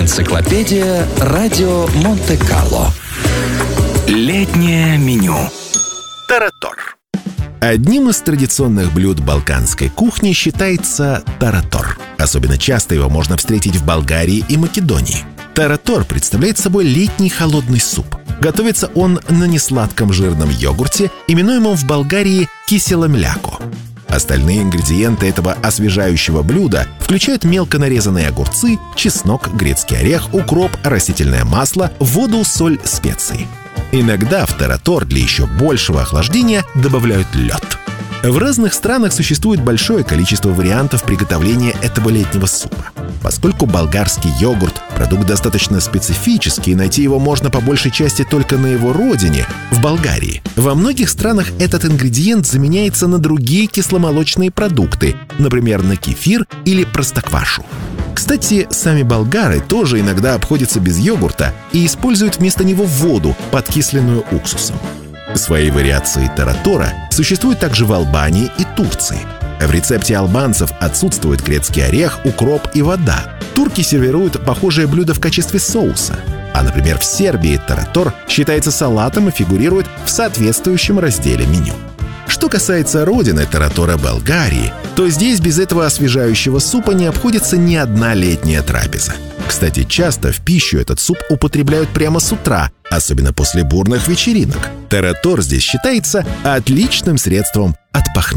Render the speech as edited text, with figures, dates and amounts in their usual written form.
Энциклопедия Радио Монте-Карло. Летнее меню. Таратор. Одним из традиционных блюд балканской кухни считается таратор. Особенно часто его можно встретить в Болгарии и Македонии. Таратор представляет собой летний холодный суп. Готовится он на несладком жирном йогурте, именуемом в Болгарии кисело мляко. Остальные ингредиенты этого освежающего блюда включают мелко нарезанные огурцы, чеснок, грецкий орех, укроп, растительное масло, воду, соль, специи. Иногда в таратор для еще большего охлаждения добавляют лед. В разных странах существует большое количество вариантов приготовления этого летнего супа. Поскольку болгарский йогурт – продукт достаточно специфический, и найти его можно по большей части только на его родине, в Болгарии, во многих странах этот ингредиент заменяется на другие кисломолочные продукты, например, на кефир или простоквашу. Кстати, сами болгары тоже иногда обходятся без йогурта и используют вместо него воду, подкисленную уксусом. Свои вариации таратора существуют также в Албании и Турции. В рецепте албанцев отсутствует грецкий орех, укроп и вода. Турки сервируют похожее блюдо в качестве соуса. А, например, в Сербии таратор считается салатом и фигурирует в соответствующем разделе меню. Что касается родины таратора Болгарии, то здесь без этого освежающего супа не обходится ни одна летняя трапеза. Кстати, часто в пищу этот суп употребляют прямо с утра, особенно после бурных вечеринок. Таратор здесь считается отличным средством от похмелья.